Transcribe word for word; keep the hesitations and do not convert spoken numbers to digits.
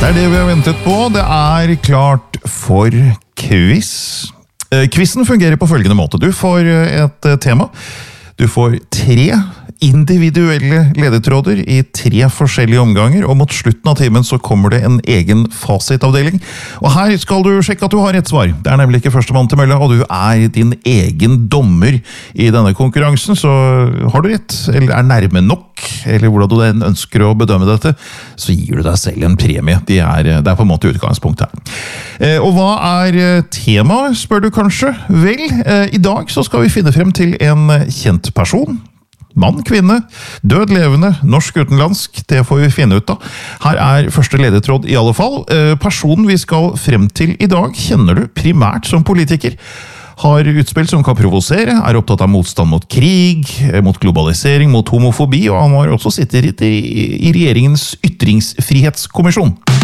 Det er det vi har ventet på. Det er klart for quiz. Quizen fungerer på følgende måte. Du får et tema. Du får tre individuelle ledetråder i tre forskjellige omganger, og mot slutten av timen så kommer det en egen fasitavdeling. Og her skal du sjekke at du har rett svar. Det er nemlig ikke førstemann til mølla, og du er din egen dommer i denne konkurransen, så har du rett, eller er nærme nok, eller hvordan du enn ønsker å bedømme dette, så gir du deg selv en premie. Det er, det er på en måte utgangspunkt her. Og hva er temaet, spør du kanskje? Vel, i dag så skal vi finne frem til en kjent person. Mann, kvinne, død, levende, norsk, utenlandsk, det får vi finne ut av. Her er første ledetråd i alle fall. Personen vi skal frem til i dag kjenner du primært som politiker. Har utspill som kan provosere, er opptatt av motstand mot krig, mot globalisering, mot homofobi, og han har også sittet i regjeringens ytringsfrihetskommisjon.